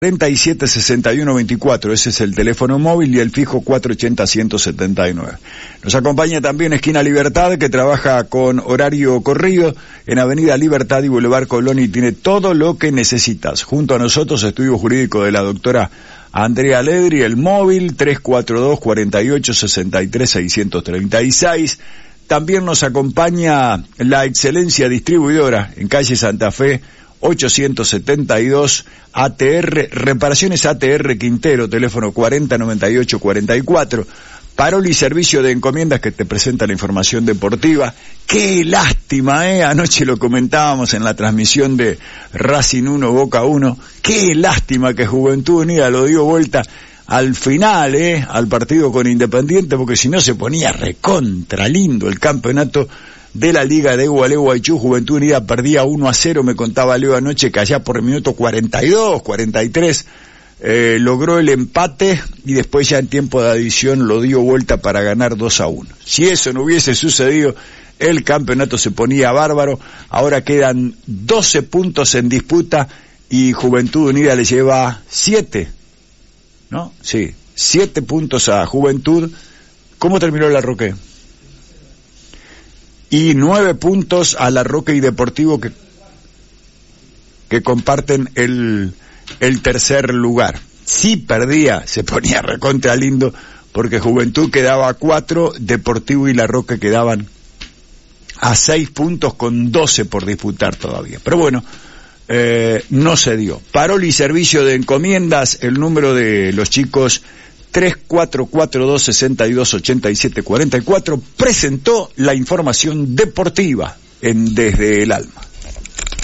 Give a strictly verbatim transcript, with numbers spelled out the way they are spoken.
treinta y siete sesenta y uno veinticuatro, ese es el teléfono móvil, y el fijo cuatro ochenta ciento setenta y nueve. Nos acompaña también Esquina Libertad, que trabaja con horario corrido en Avenida Libertad y Boulevard Colón, y tiene todo lo que necesitas. Junto a nosotros, estudio jurídico de la doctora Andrea Ledri, el móvil tres cuatro dos, cuatro ocho, seis tres, seis tres seis. También nos acompaña la Excelencia Distribuidora en calle Santa Fe, ochocientos setenta y dos, A T R, Reparaciones A T R Quintero, teléfono cuarenta noventa y ocho cuarenta y cuatro. Paroli Servicio de Encomiendas, que te presenta la información deportiva. Qué lástima, eh, anoche lo comentábamos en la transmisión de Racing uno, Boca uno, qué lástima que Juventud Unida lo dio vuelta al final, eh, al partido con Independiente, porque si no se ponía recontra lindo el campeonato de la Liga de Gualeguaychú. Juventud Unida perdía uno a cero, me contaba Leo anoche, que allá por el minuto cuarenta y dos, cuarenta y tres, eh, logró el empate, y después ya en tiempo de adición lo dio vuelta para ganar dos a uno. Si eso no hubiese sucedido, el campeonato se ponía bárbaro. Ahora quedan doce puntos en disputa, y Juventud Unida le lleva siete, ¿no? Sí, siete puntos a Juventud. ¿Cómo terminó la Roque? Y nueve puntos a la Roque y Deportivo, que, que comparten el, el tercer lugar. Si perdía, se ponía recontra lindo, porque Juventud quedaba a cuatro, Deportivo y la Roque quedaban a seis puntos con doce por disputar todavía. Pero bueno, eh, no se dio. Paroli Servicio de Encomiendas, el número de los chicos tres cuatro cuatro dos, seis dos, ocho siete cuatro cuatro, presentó la información deportiva en Desde el Alma.